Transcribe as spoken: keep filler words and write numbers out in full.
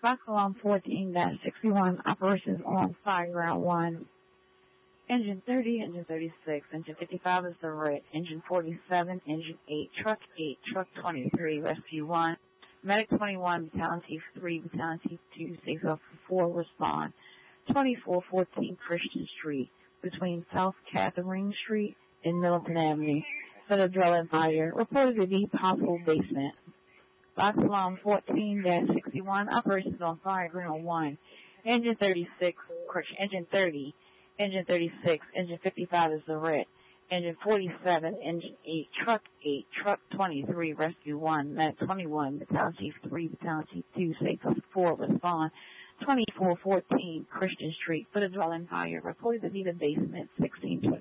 Fox Alarm fourteen sixty-one, operations on fire, ground one. Engine thirty, engine thirty-six, engine fifty-five is the red, engine forty-seven, engine eight, truck eight, truck twenty-three, rescue one, medic twenty-one, battalion chief three, battalion chief two, safe officer four, respond. twenty-four fourteen Christian Street, between South Catherine Street and Middleton Avenue, for the dwelling fire, reported to be possible basement. Fox Alarm fourteen sixty-one, operations on fire, ground one, engine thirty-six, correction, engine thirty, engine thirty-six, engine fifty-five is the red, engine forty-seven, engine eight, truck eight, truck twenty-three, rescue one, medic twenty-one, battalion chief three, battalion chief two, safe officer four, respond. twenty-four fourteen Christian Street, for the dwelling fire, reported to be the basement, sixteen twenty.